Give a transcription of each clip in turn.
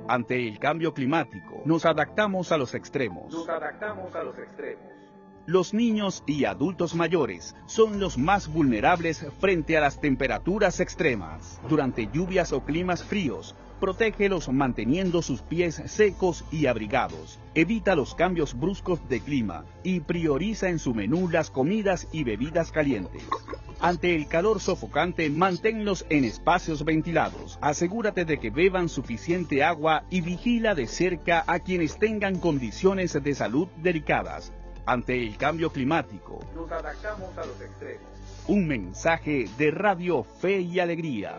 Ante el cambio climático, nos adaptamos a los extremos. Los niños y adultos mayores son los más vulnerables frente a las temperaturas extremas. Durante lluvias o climas fríos, protégelos manteniendo sus pies secos y abrigados. Evita los cambios bruscos de clima y prioriza en su menú las comidas y bebidas calientes. Ante el calor sofocante, manténlos en espacios ventilados. Asegúrate de que beban suficiente agua y vigila de cerca a quienes tengan condiciones de salud delicadas. Ante el cambio climático, nos adaptamos a los extremos. Un mensaje de Radio Fe y Alegría.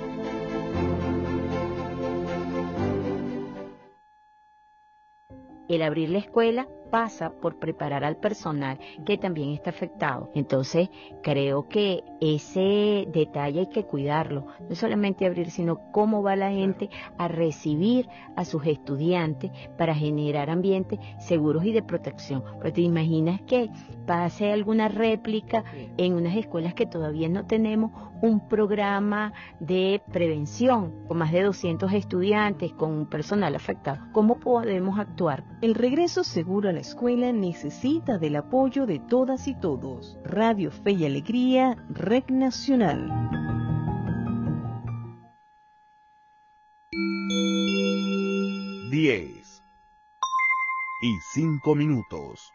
El abrir la escuela pasa por preparar al personal que también está afectado. Entonces, creo que ese detalle hay que cuidarlo. No solamente abrir, sino cómo va la gente a recibir a sus estudiantes para generar ambientes seguros y de protección. Pues te imaginas que pase alguna réplica en unas escuelas que todavía no tenemos un programa de prevención con más de 200 estudiantes, con un personal afectado. ¿Cómo podemos actuar? El regreso seguro a la escuela necesita del apoyo de todas y todos. Radio Fe y Alegría, Red Nacional. 10:05.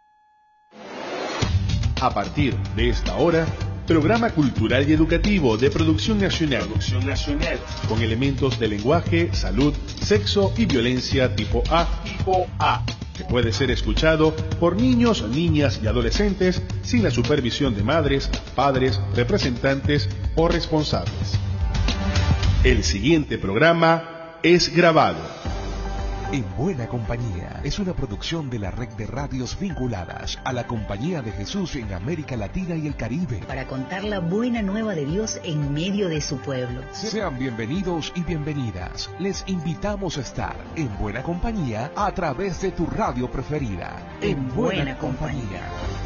A partir de esta hora, programa cultural y educativo de producción nacional, con elementos de lenguaje, salud, sexo y violencia tipo A, que puede ser escuchado por niños, niñas y adolescentes sin la supervisión de madres, padres, representantes o responsables. El siguiente programa es grabado. En Buena Compañía es una producción de la red de radios vinculadas a la Compañía de Jesús en América Latina y el Caribe. Para contar la buena nueva de Dios en medio de su pueblo. Sean bienvenidos y bienvenidas. Les invitamos a estar en Buena Compañía a través de tu radio preferida. En Buena Compañía.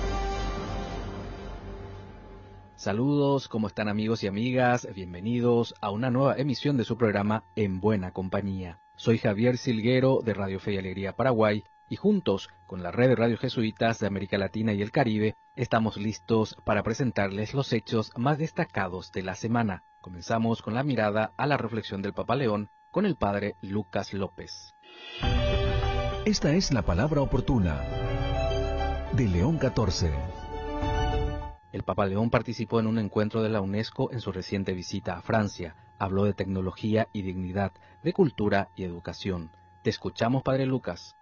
Saludos, ¿cómo están amigos y amigas? Bienvenidos a una nueva emisión de su programa En Buena Compañía. Soy Javier Silguero de Radio Fe y Alegría Paraguay y juntos con la red de radios jesuitas de América Latina y el Caribe estamos listos para presentarles los hechos más destacados de la semana. Comenzamos con la mirada a la reflexión del Papa León con el padre Lucas López. Esta es la palabra oportuna de León XIV. El Papa León participó en un encuentro de la UNESCO en su reciente visita a Francia. Habló de tecnología y dignidad, de cultura y educación. Te escuchamos, Padre Lucas.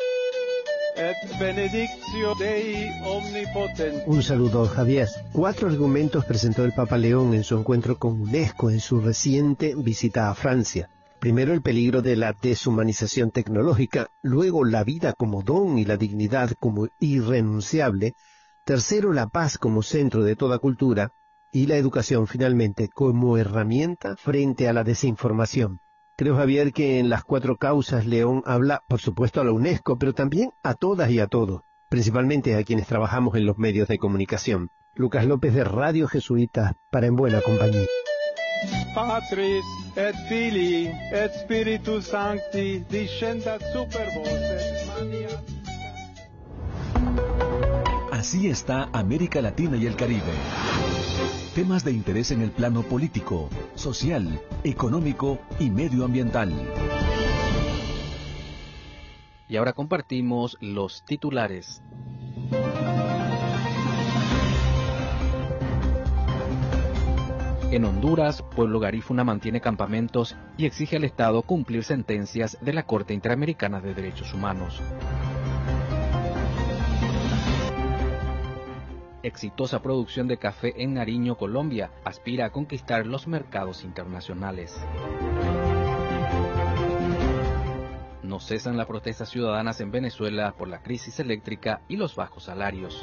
Un saludo, Javier. 4 argumentos presentó el Papa León en su encuentro con UNESCO en su reciente visita a Francia. Primero, el peligro de la deshumanización tecnológica. Luego, la vida como don y la dignidad como irrenunciable. Tercero, la paz como centro de toda cultura. Y la educación, finalmente, como herramienta frente a la desinformación. Creo, Javier, que en las 4 causas León habla, por supuesto, a la UNESCO, pero también a todas y a todos, principalmente a quienes trabajamos en los medios de comunicación. Lucas López de Radio Jesuitas para En Buena Compañía. Patris et Filii et Spiritus Sancti descendat super vos. Así está América Latina y el Caribe. Temas de interés en el plano político, social, económico y medioambiental. Y ahora compartimos los titulares. En Honduras, Pueblo Garífuna mantiene campamentos y exige al Estado cumplir sentencias de la Corte Interamericana de Derechos Humanos. Exitosa producción de café en Nariño, Colombia, aspira a conquistar los mercados internacionales. No cesan las protestas ciudadanas en Venezuela por la crisis eléctrica y los bajos salarios.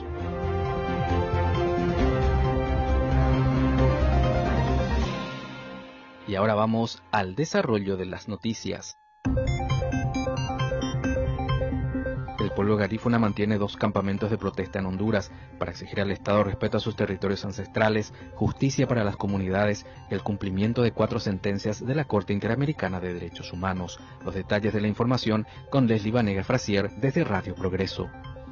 Y ahora vamos al desarrollo de las noticias. El pueblo garífuna mantiene 2 campamentos de protesta en Honduras para exigir al Estado respeto a sus territorios ancestrales, justicia para las comunidades y el cumplimiento de 4 sentencias de la Corte Interamericana de Derechos Humanos. Los detalles de la información con Leslie Vanega Frasier desde Radio Progreso.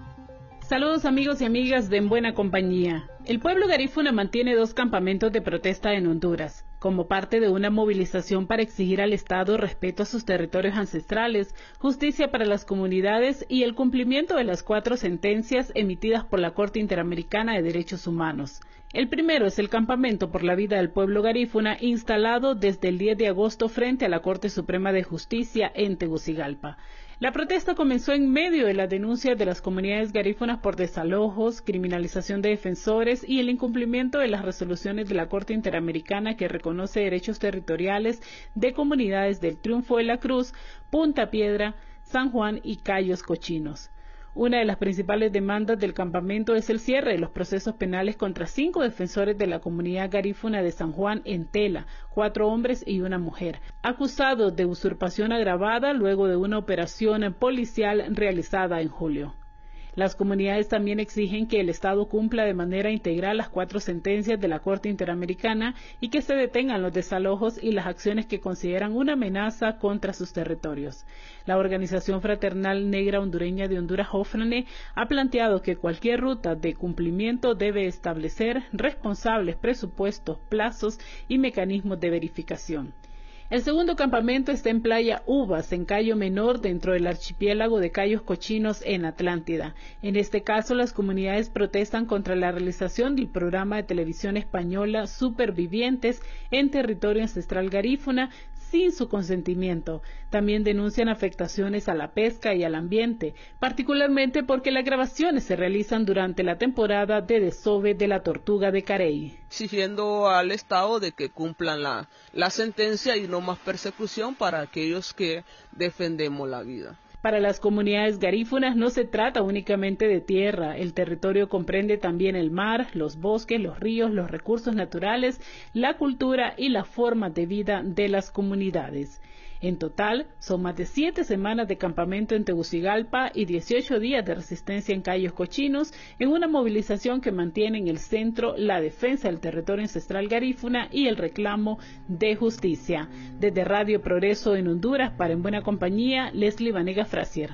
Saludos amigos y amigas de En Buena Compañía. El pueblo garífuna mantiene 2 campamentos de protesta en Honduras, como parte de una movilización para exigir al Estado respeto a sus territorios ancestrales, justicia para las comunidades y el cumplimiento de las 4 sentencias emitidas por la Corte Interamericana de Derechos Humanos. El primero es el Campamento por la Vida del Pueblo Garífuna, instalado desde el 10 de agosto frente a la Corte Suprema de Justicia en Tegucigalpa. La protesta comenzó en medio de las denuncias de las comunidades garífunas por desalojos, criminalización de defensores y el incumplimiento de las resoluciones de la Corte Interamericana que reconoce derechos territoriales de comunidades del Triunfo de la Cruz, Punta Piedra, San Juan y Cayos Cochinos. Una de las principales demandas del campamento es el cierre de los procesos penales contra 5 defensores de la comunidad garífuna de San Juan en Tela, 4 hombres y una mujer, acusados de usurpación agravada luego de una operación policial realizada en julio. Las comunidades también exigen que el Estado cumpla de manera integral las 4 sentencias de la Corte Interamericana y que se detengan los desalojos y las acciones que consideran una amenaza contra sus territorios. La Organización Fraternal Negra Hondureña de Honduras, Hofrane, ha planteado que cualquier ruta de cumplimiento debe establecer responsables, presupuestos, plazos y mecanismos de verificación. El segundo campamento está en Playa Uvas, en Cayo Menor, dentro del archipiélago de Cayos Cochinos, en Atlántida. En este caso, las comunidades protestan contra la realización del programa de televisión española Supervivientes en territorio ancestral garífuna, sin su consentimiento. También denuncian afectaciones a la pesca y al ambiente, particularmente porque las grabaciones se realizan durante la temporada de desove de la tortuga de Carey. Exigiendo al Estado de que cumplan la sentencia y no más persecución para aquellos que defendemos la vida. Para las comunidades garífunas no se trata únicamente de tierra, el territorio comprende también el mar, los bosques, los ríos, los recursos naturales, la cultura y la forma de vida de las comunidades. En total, son más de 7 semanas de campamento en Tegucigalpa y 18 días de resistencia en Cayos Cochinos, en una movilización que mantiene en el centro la defensa del territorio ancestral garífuna y el reclamo de justicia. Desde Radio Progreso en Honduras, para En Buena Compañía, Leslie Vanega Frasier.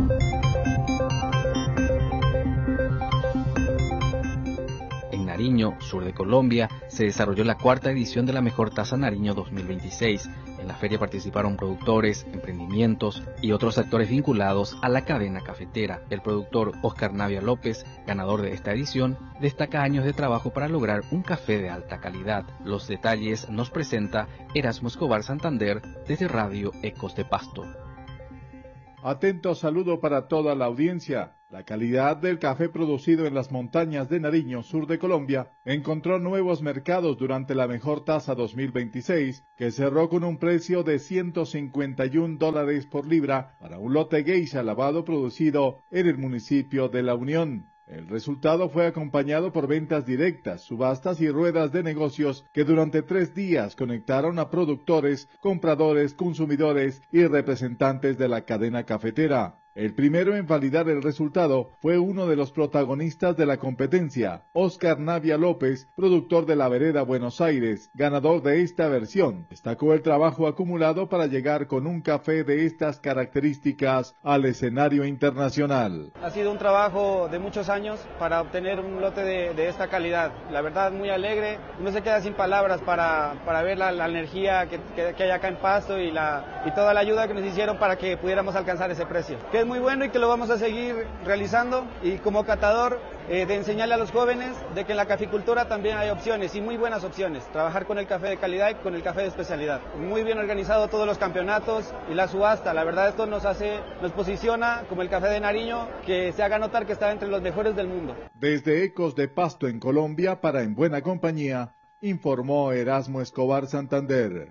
En Nariño, sur de Colombia, se desarrolló la 4ª edición de la Mejor Taza Nariño 2026. En la feria participaron productores, emprendimientos y otros actores vinculados a la cadena cafetera. El productor Oscar Navia López, ganador de esta edición, destaca años de trabajo para lograr un café de alta calidad. Los detalles nos presenta Erasmo Escobar Santander desde Radio Ecos de Pasto. Atento saludo para toda la audiencia. La calidad del café producido en las montañas de Nariño, sur de Colombia, encontró nuevos mercados durante la Mejor Taza 2026, que cerró con un precio de $151 por libra para un lote geisha lavado producido en el municipio de La Unión. El resultado fue acompañado por ventas directas, subastas y ruedas de negocios que durante 3 días conectaron a productores, compradores, consumidores y representantes de la cadena cafetera. El primero en validar el resultado fue uno de los protagonistas de la competencia, Oscar Navia López, productor de La Vereda Buenos Aires, ganador de esta versión. Destacó el trabajo acumulado para llegar con un café de estas características al escenario internacional. Ha sido un trabajo de muchos años para obtener un lote de esta calidad. La verdad, muy alegre. Uno se queda sin palabras para ver la energía que hay acá en Pasto y toda la ayuda que nos hicieron para que pudiéramos alcanzar ese precio. Que es muy bueno y que lo vamos a seguir realizando, y como catador de enseñarle a los jóvenes de que en la caficultura también hay opciones, y muy buenas opciones, trabajar con el café de calidad y con el café de especialidad. Muy bien organizado todos los campeonatos y la subasta. La verdad, esto nos posiciona como el café de Nariño, que se haga notar que está entre los mejores del mundo. Desde Ecos de Pasto en Colombia, para En Buena Compañía, informó Erasmo Escobar Santander.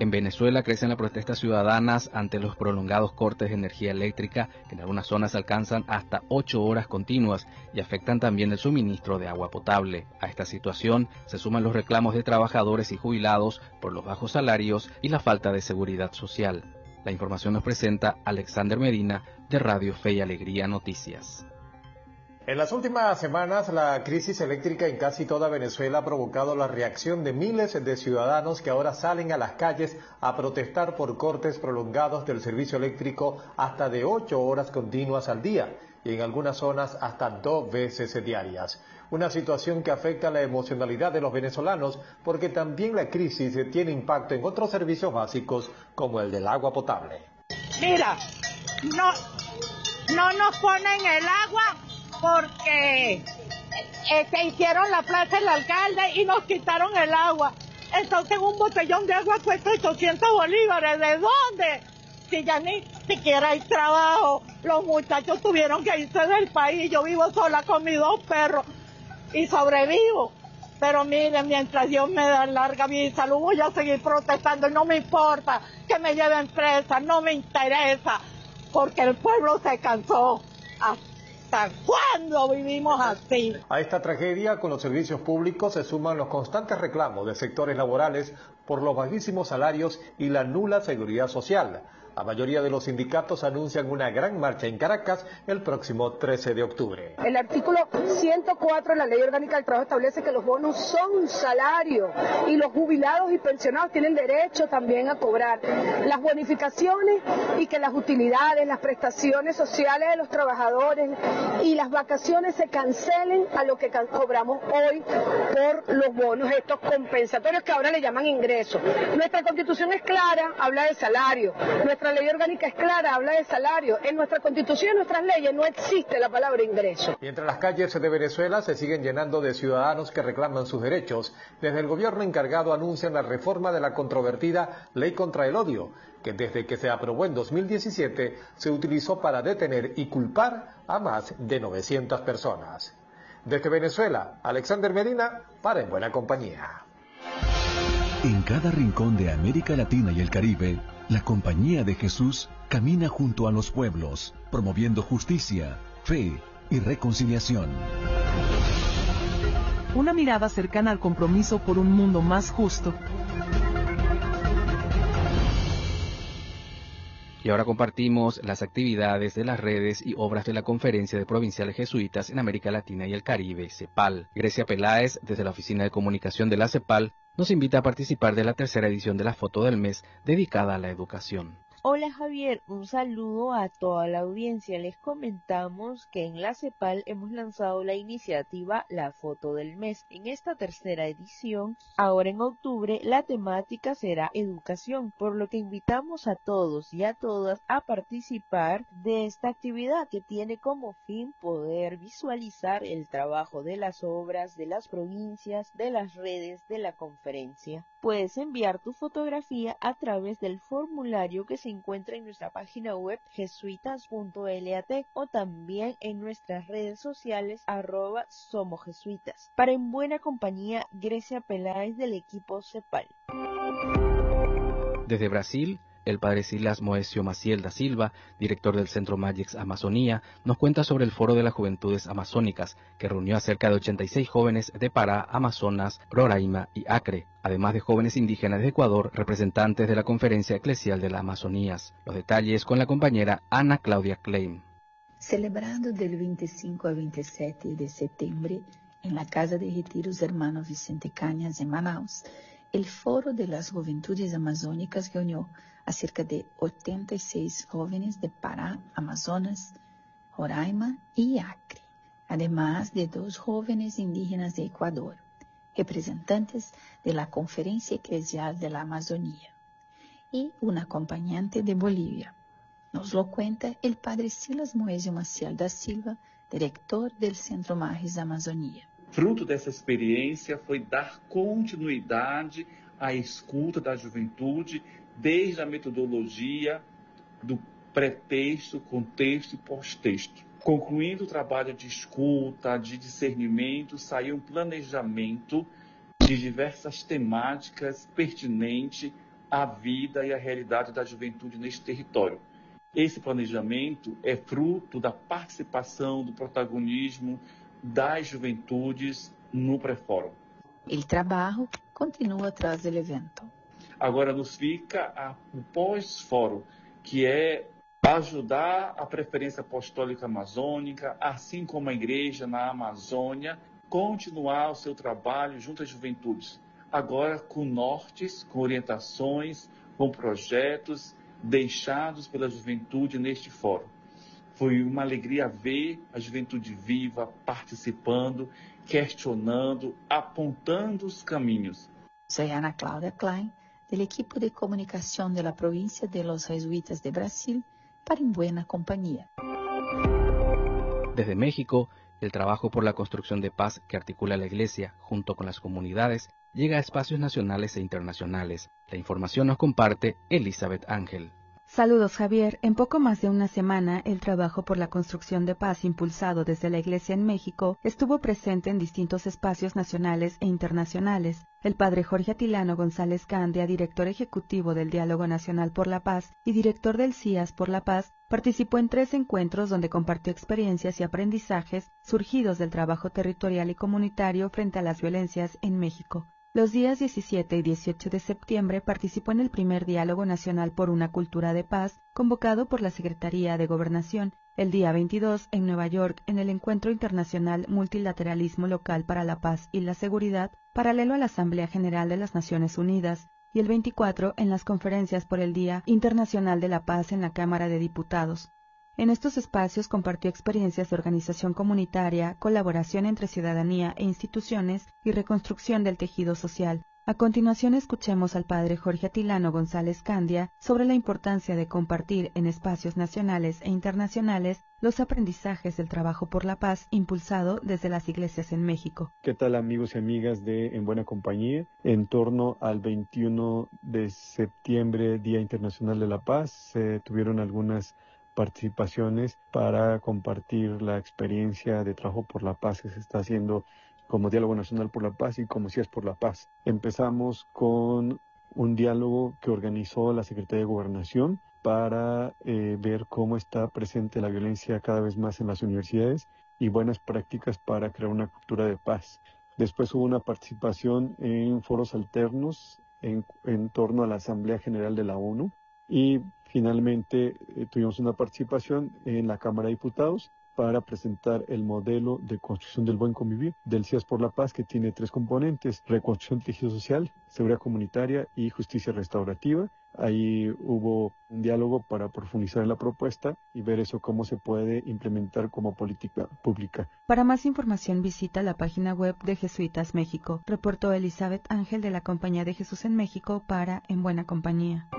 En Venezuela crecen las protestas ciudadanas ante los prolongados cortes de energía eléctrica que en algunas zonas alcanzan hasta 8 horas continuas y afectan también el suministro de agua potable. A esta situación se suman los reclamos de trabajadores y jubilados por los bajos salarios y la falta de seguridad social. La información nos presenta Alexander Medina de Radio Fe y Alegría Noticias. En las últimas semanas, la crisis eléctrica en casi toda Venezuela ha provocado la reacción de miles de ciudadanos que ahora salen a las calles a protestar por cortes prolongados del servicio eléctrico hasta de 8 horas continuas al día y en algunas zonas hasta 2 veces diarias. Una situación que afecta la emocionalidad de los venezolanos porque también la crisis tiene impacto en otros servicios básicos como el del agua potable. Mira, no nos ponen el agua porque se hicieron la plaza del alcalde y nos quitaron el agua. Entonces un botellón de agua cuesta 800 bolívares. ¿De dónde? Si ya ni siquiera hay trabajo. Los muchachos tuvieron que irse del país. Yo vivo sola con mis 2 perros y sobrevivo. Pero miren, mientras Dios me da larga vida y salud, voy a seguir protestando. No me importa que me lleven presa, no me interesa, porque el pueblo se cansó. ¿Hasta cuándo vivimos así? A esta tragedia con los servicios públicos se suman los constantes reclamos de sectores laborales por los bajísimos salarios y la nula seguridad social. La mayoría de los sindicatos anuncian una gran marcha en Caracas el próximo 13 de octubre. El artículo 104 de la Ley Orgánica del Trabajo establece que los bonos son un salario y los jubilados y pensionados tienen derecho también a cobrar las bonificaciones y que las utilidades, las prestaciones sociales de los trabajadores y las vacaciones se cancelen a lo que cobramos hoy por los bonos, estos compensatorios que ahora le llaman ingresos. Nuestra Constitución es clara, habla de salario. Nuestra ley orgánica es clara, habla de salario. En nuestra Constitución, en nuestras leyes, no existe la palabra ingreso. Mientras las calles de Venezuela se siguen llenando de ciudadanos que reclaman sus derechos, desde el gobierno encargado anuncian la reforma de la controvertida Ley contra el Odio, que desde que se aprobó en 2017 se utilizó para detener y culpar a más de 900 personas. Desde Venezuela, Alexander Medina, para En Buena Compañía. En cada rincón de América Latina y el Caribe, la Compañía de Jesús camina junto a los pueblos, promoviendo justicia, fe y reconciliación. Una mirada cercana al compromiso por un mundo más justo. Y ahora compartimos las actividades de las redes y obras de la Conferencia de Provinciales Jesuitas en América Latina y el Caribe, CEPAL. Grecia Peláez, desde la Oficina de Comunicación de la CEPAL, nos invita a participar de la 3ª edición de la Foto del Mes dedicada a la educación. Hola Javier, un saludo a toda la audiencia. Les comentamos que en la CEPAL hemos lanzado la iniciativa La Foto del Mes. En esta 3ª edición, ahora en octubre, la temática será educación, por lo que invitamos a todos y a todas a participar de esta actividad que tiene como fin poder visualizar el trabajo de las obras, de las provincias, de las redes de la conferencia. Puedes enviar tu fotografía a través del formulario que se encuentra en nuestra página web jesuitas.lat o también en nuestras redes sociales @somosjesuitas. Para En Buena Compañía, Grecia Peláez del equipo CEPAL. Desde Brasil, el padre Silas Moesio Maciel da Silva, director del Centro Magix Amazonía, nos cuenta sobre el Foro de las Juventudes Amazónicas, que reunió a cerca de 86 jóvenes de Pará, Amazonas, Roraima y Acre, además de jóvenes indígenas de Ecuador, representantes de la Conferencia Eclesial de las Amazonías. Los detalles con la compañera Ana Claudia Klein. Celebrado del 25 al 27 de septiembre en la Casa de Retiros Hermanos Vicente Cañas en Manaus, el Foro de las Juventudes Amazónicas reunió a cerca de 86 jóvenes de Pará, Amazonas, Roraima y Acre, además de 2 jóvenes indígenas de Ecuador, representantes de la Conferencia Eclesial de la Amazonía, y un acompañante de Bolivia. Nos lo cuenta el padre Silas Moesio Maciel da Silva, director del Centro Magis Amazonía. Fruto dessa experiência foi dar continuidade à escuta da juventude, desde a metodologia do pré-texto, contexto e pós-texto. Concluindo o trabalho de escuta, de discernimento, saiu um planejamento de diversas temáticas pertinentes a vida e a realidade da juventude neste território. Esse planejamento é fruto da participação, do protagonismo das juventudes no pré-fórum. O trabalho continua atrás do evento. Agora nos fica o pós-fórum, que é ajudar a Preferência Apostólica Amazônica, assim como a Igreja na Amazônia, continuar o seu trabalho junto às juventudes. Agora com nortes, com orientações, com projetos deixados pela juventude neste fórum. Foi uma alegria ver a juventude viva, participando, questionando, apontando os caminhos. Sou Ana Cláudia Klein, do equipo de comunicação da província de Los Jesuitas de Brasil, para En Buena Compañía. Desde México, el trabajo por la construcción de paz que articula la Iglesia junto con las comunidades llega a espacios nacionales e internacionales. La información nos comparte Elizabeth Ángel. Saludos, Javier. En poco más de una semana, el trabajo por la construcción de paz impulsado desde la Iglesia en México estuvo presente en distintos espacios nacionales e internacionales. El padre Jorge Atilano González Candia, director ejecutivo del Diálogo Nacional por la Paz y director del CIAS por la Paz, participó en 3 encuentros donde compartió experiencias y aprendizajes surgidos del trabajo territorial y comunitario frente a las violencias en México. Los días 17 y 18 de septiembre participó en el primer Diálogo Nacional por una Cultura de Paz, convocado por la Secretaría de Gobernación. El día 22, en Nueva York, en el Encuentro Internacional Multilateralismo Local para la Paz y la Seguridad, paralelo a la Asamblea General de las Naciones Unidas. Y el 24, en las conferencias por el Día Internacional de la Paz en la Cámara de Diputados. En estos espacios compartió experiencias de organización comunitaria, colaboración entre ciudadanía e instituciones y reconstrucción del tejido social. A continuación escuchemos al padre Jorge Atilano González Candia sobre la importancia de compartir en espacios nacionales e internacionales los aprendizajes del trabajo por la paz impulsado desde las iglesias en México. ¿Qué tal, amigos y amigas de En Buena Compañía? En torno al 21 de septiembre, Día Internacional de la Paz, se tuvieron algunas participaciones para compartir la experiencia de trabajo por la paz que se está haciendo como Diálogo Nacional por la Paz y como CIAS por la Paz. Empezamos con un diálogo que organizó la Secretaría de Gobernación para ver cómo está presente la violencia cada vez más en las universidades y buenas prácticas para crear una cultura de paz. Después hubo una participación en foros alternos en torno a la Asamblea General de la ONU y finalmente tuvimos una participación en la Cámara de Diputados para presentar el modelo de construcción del buen convivir del CIAS por la Paz, que tiene 3 componentes: reconstrucción del tejido social, seguridad comunitaria y justicia restaurativa. Ahí hubo un diálogo para profundizar en la propuesta y ver eso cómo se puede implementar como política pública. Para más información visita la página web de Jesuitas México. Reportó Elizabeth Ángel de la Compañía de Jesús en México para En Buena Compañía.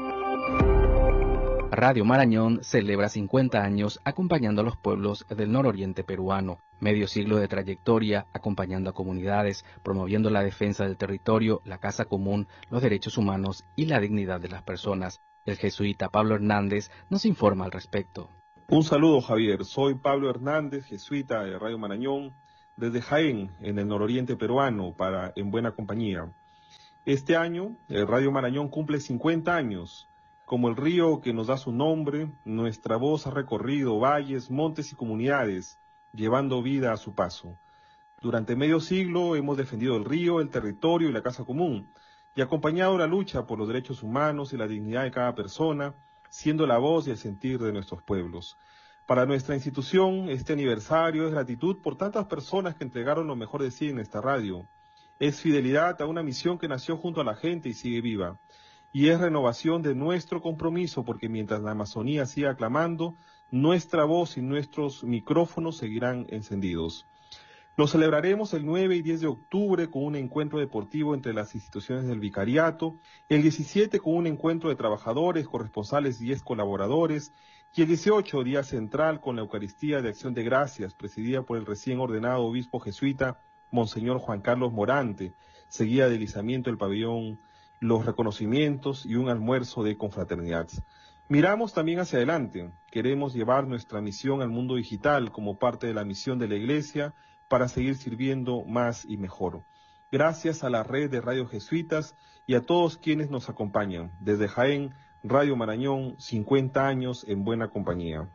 Radio Marañón celebra 50 años acompañando a los pueblos del nororiente peruano. Medio siglo de trayectoria, acompañando a comunidades, promoviendo la defensa del territorio, la casa común, los derechos humanos y la dignidad de las personas. El jesuita Pablo Hernández nos informa al respecto. Un saludo, Javier. Soy Pablo Hernández, jesuita de Radio Marañón, desde Jaén, en el nororiente peruano, para En Buena Compañía. Este año, Radio Marañón cumple 50 años. Como el río que nos da su nombre, nuestra voz ha recorrido valles, montes y comunidades, llevando vida a su paso. Durante medio siglo hemos defendido el río, el territorio y la casa común, y acompañado la lucha por los derechos humanos y la dignidad de cada persona, siendo la voz y el sentir de nuestros pueblos. Para nuestra institución, este aniversario es gratitud por tantas personas que entregaron lo mejor de sí en esta radio. Es fidelidad a una misión que nació junto a la gente y sigue viva. Y es renovación de nuestro compromiso, porque mientras la Amazonía siga clamando, nuestra voz y nuestros micrófonos seguirán encendidos. Lo celebraremos el 9 y 10 de octubre con un encuentro deportivo entre las instituciones del vicariato, el 17 con un encuentro de trabajadores, corresponsales y colaboradores, y el 18, día central, con la Eucaristía de Acción de Gracias, presidida por el recién ordenado obispo jesuita, Monseñor Juan Carlos Morante, seguida del izamiento del pabellón, los reconocimientos y un almuerzo de confraternidad. Miramos también hacia adelante. Queremos llevar nuestra misión al mundo digital como parte de la misión de la Iglesia para seguir sirviendo más y mejor. gracias a la red de Radio Jesuitas y a todos quienes nos acompañan. Desde Jaén, Radio Marañón, 50 años en buena compañía.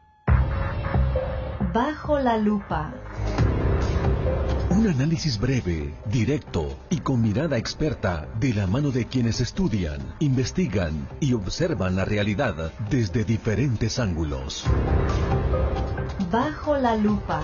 Bajo la lupa. Un análisis breve, directo y con mirada experta de la mano de quienes estudian, investigan y observan la realidad desde diferentes ángulos. Bajo la lupa.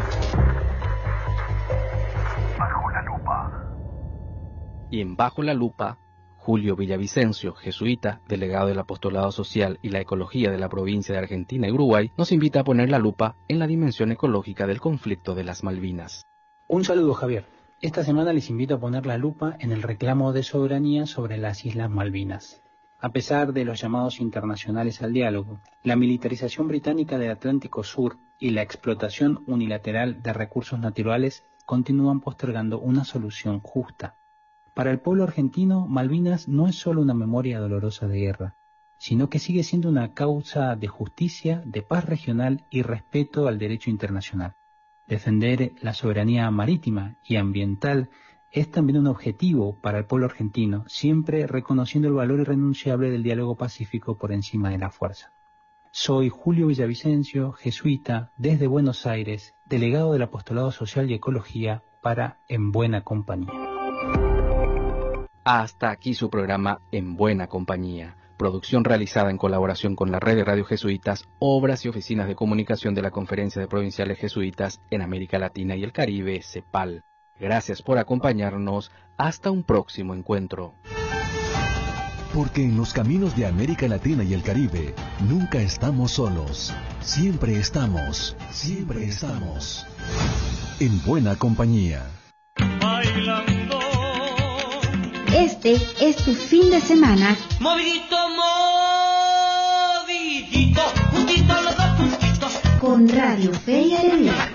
Bajo la lupa. Y en Bajo la lupa, Julio Villavicencio, jesuita, delegado del Apostolado Social y la Ecología de la provincia de Argentina y Uruguay, nos invita a poner la lupa en la dimensión ecológica del conflicto de las Malvinas. Un saludo, Javier. Esta semana les invito a poner la lupa en el reclamo de soberanía sobre las Islas Malvinas. A pesar de los llamados internacionales al diálogo, la militarización británica del Atlántico Sur y la explotación unilateral de recursos naturales continúan postergando una solución justa. Para el pueblo argentino, Malvinas no es solo una memoria dolorosa de guerra, sino que sigue siendo una causa de justicia, de paz regional y respeto al derecho internacional. Defender la soberanía marítima y ambiental es también un objetivo para el pueblo argentino, siempre reconociendo el valor irrenunciable del diálogo pacífico por encima de la fuerza. Soy Julio Villavicencio, jesuita, desde Buenos Aires, delegado del Apostolado Social y Ecología para En Buena Compañía. Hasta aquí su programa En Buena Compañía. Producción realizada en colaboración con la Red de Radio Jesuitas, Obras y Oficinas de Comunicación de la Conferencia de Provinciales Jesuitas en América Latina y el Caribe, CEPAL. Gracias por acompañarnos. Hasta un próximo encuentro. Porque en los caminos de América Latina y el Caribe, nunca estamos solos. Siempre estamos en buena compañía. Este es tu fin de semana. Movidito, movidito, juntito los dos puntitos. Con Radio Fe y Alegría.